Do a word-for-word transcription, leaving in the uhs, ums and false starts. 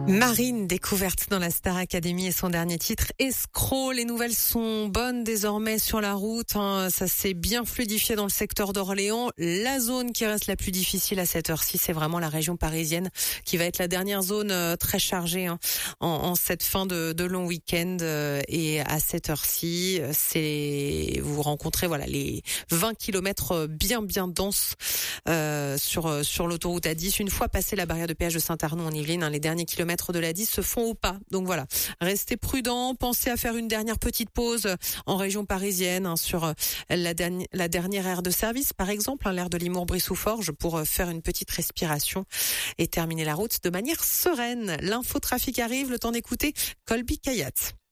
Marine, découverte dans la Star Academy et son dernier titre, Escroc. Les nouvelles sont bonnes désormais sur la route. Hein. Ça s'est bien fluidifié dans le secteur d'Orléans. La zone qui reste la plus difficile à cette heure-ci, c'est vraiment la région parisienne qui va être la dernière zone euh, très chargée hein, en, en cette fin de, de long week-end. Euh, et à cette heure-ci, c'est vous rencontrez voilà les vingt kilomètres bien bien denses euh, sur sur l'autoroute A dix. Une fois passé la barrière de péage de Saint-Arnoux en Yvelines, hein, les derniers kilomètres de l'A dix se font au pas. Donc voilà, restez prudents, pensez à faire une dernière petite pause en région parisienne hein, sur la, dernière, la dernière aire de service par exemple, hein, l'aire de Limours-Brissou-Forges pour faire une petite respiration et terminer la route de manière sereine. L'infotrafic arrive, le temps d'écouter Colby Kayat.